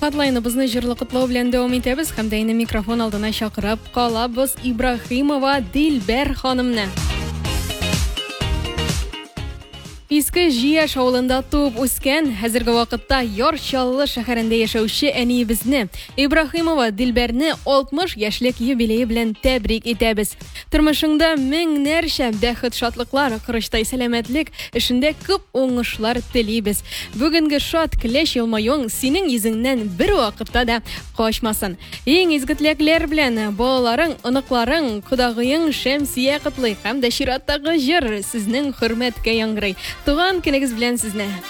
Хатлайныбызны җырлы котлау белән дәвам итәбез һәм дә инде микрофон алдына чакырып калабыз Ибраһимова Дилбәр ханымны. Иске Җияш авылында туып үскән, хәзерге вакытта Яр-Чаллы шәһәрендә яшәүче әниебезне, Ибраһимова Дилбәрне 60 яшьлек юбилее белән тәбрик итәбез. Тормышыңда меңнәрчә бәхет, шатлыклар, кырыштай сәламәтлек, эшендә күп уңышлар телибез. Бүгенге шат килеш елмаюың синең йөзеңнән бер вакытта да качмасын. Иң изге теләкләр белән балаларың, оныкларың, кодагыең Шәмсия котлый һәм дә чираттагы җыр сезнең хөрмәткә яңгырый. Туган көнегез белән сезне.